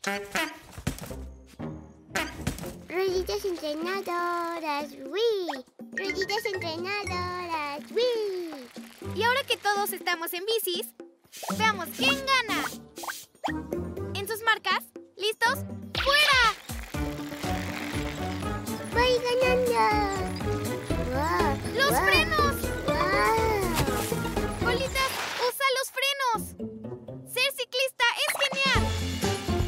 Rueditas entrenadoras, ¡wii! Rueditas entrenadoras, ¡wii! Y ahora que todos estamos en bicis, veamos quién gana.